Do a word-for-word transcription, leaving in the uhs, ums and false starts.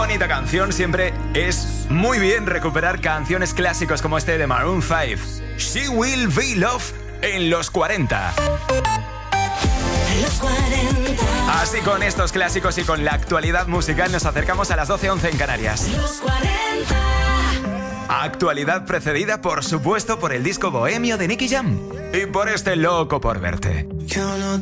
bonita canción. Siempre es muy bien recuperar canciones clásicos como este de Maroon cinco. She Will Be Love en los cuarenta. Los cuarenta. Así, con estos clásicos y con la actualidad musical nos acercamos a las doce once en Canarias. Los cuarenta. Actualidad precedida, por supuesto, por el disco Bohemio de Nicky Jam y por este Loco por Verte. Yo no